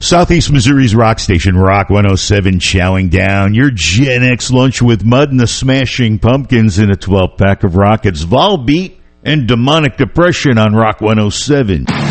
Southeast Missouri's rock station, Rock 107, chowing down your Gen X lunch with Mud and the Smashing Pumpkins in a 12-pack of rockets, Volbeat, and Demonic Depression on Rock 107.